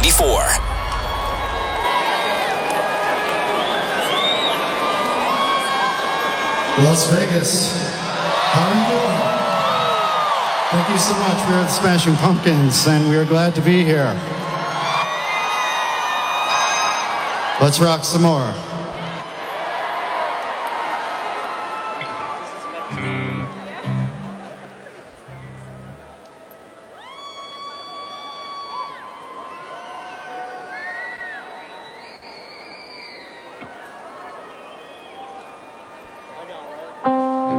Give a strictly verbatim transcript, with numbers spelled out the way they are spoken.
ninety-four. Las Vegas, how are you doing? Thank you so much. We're the Smashing Pumpkins, and we're glad to be here. Let's rock some more.